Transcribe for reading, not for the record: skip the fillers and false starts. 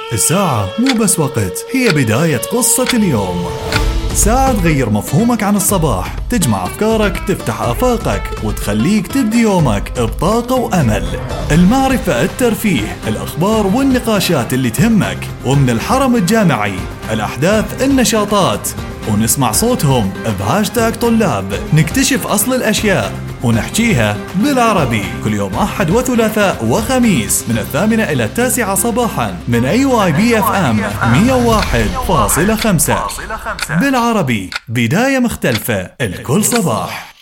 الساعة مو بس وقت، هي بداية قصة اليوم. ساعة تغير مفهومك عن الصباح، تجمع أفكارك، تفتح آفاقك وتخليك تبدي يومك بطاقة وأمل. المعرفة، الترفيه، الأخبار والنقاشات اللي تهمك، ومن الحرم الجامعي الأحداث، النشاطات، ونسمع صوتهم بهاشتاج طلاب. نكتشف أصل الأشياء ونحكيها بالعربي كل يوم أحد وثلاثاء وخميس من 8 إلى 9 صباحا من AYB-FM 101.5 بالعربي. بداية مختلفة الكل صباح.